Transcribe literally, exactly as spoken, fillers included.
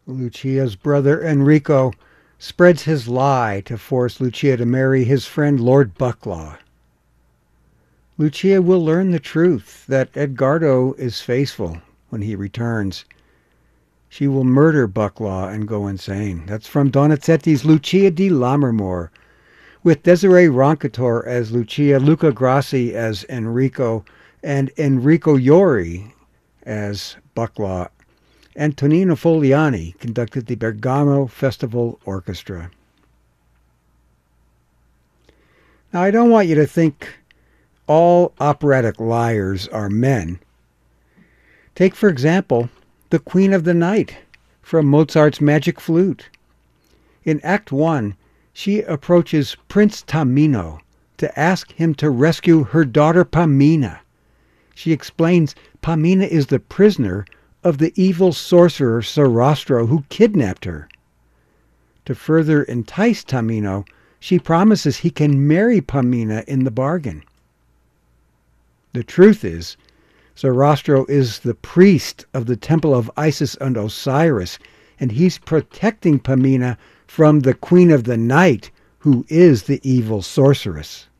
Lucia's brother Enrico spreads his lie to force Lucia to marry his friend Lord Bucklaw. Lucia will learn the truth that Edgardo is faithful when he returns. She will murder Bucklaw and go insane. That's from Donizetti's Lucia di Lammermoor, with Desiree Roncator as Lucia, Luca Grassi as Enrico, and Enrico Iori as Bucklaw. And Tonino Fogliani conducted the Bergamo Festival Orchestra. Now, I don't want you to think all operatic liars are men. Take, for example, the Queen of the Night from Mozart's Magic Flute. In Act One, she approaches Prince Tamino to ask him to rescue her daughter Pamina. She explains Pamina is the prisoner of the evil sorcerer Sarastro who kidnapped her. To further entice Tamino, she promises he can marry Pamina in the bargain. The truth is, Sarastro is the priest of the temple of Isis and Osiris, and he's protecting Pamina from the Queen of the Night, who is the evil sorceress.